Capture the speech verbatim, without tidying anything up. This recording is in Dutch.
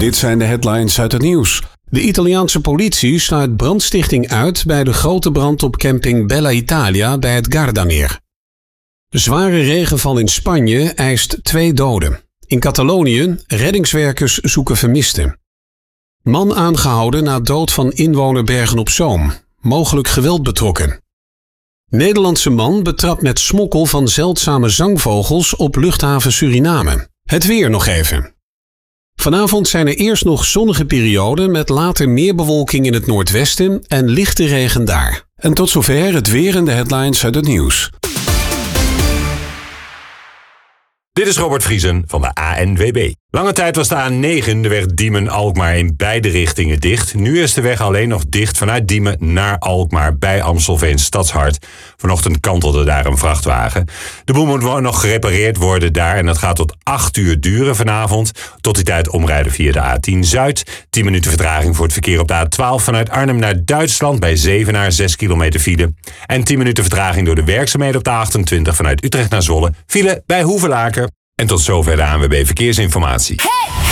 Dit zijn de headlines uit het nieuws. De Italiaanse politie sluit brandstichting uit bij de grote brand op camping Bella Italia bij het Gardameer. De zware regenval in Spanje eist twee doden. In Catalonië, reddingswerkers zoeken vermisten. Man aangehouden na dood van inwoner Bergen op Zoom. Mogelijk geweld betrokken. Nederlandse man betrapt met smokkel van zeldzame zangvogels op luchthaven Suriname. Het weer nog even. Vanavond zijn er eerst nog zonnige perioden met later meer bewolking in het noordwesten en lichte regen daar. En tot zover het weer en de headlines uit het nieuws. Dit is Robert Vriesen van de A N W B. Lange tijd was de A negen, de weg Diemen-Alkmaar, in beide richtingen dicht. Nu is de weg alleen nog dicht vanuit Diemen naar Alkmaar bij Amstelveen Stadshart. Vanochtend kantelde daar een vrachtwagen. De boel moet nog gerepareerd worden daar en dat gaat tot acht uur duren vanavond. Tot die tijd omrijden via de A tien Zuid. tien minuten vertraging voor het verkeer op de A twaalf vanuit Arnhem naar Duitsland bij Zevenaar, zes kilometer file. En tien minuten vertraging door de werkzaamheden op de A achtentwintig vanuit Utrecht naar Zwolle. File bij Hoevelaken. En tot zover de A N W B Verkeersinformatie. Hey!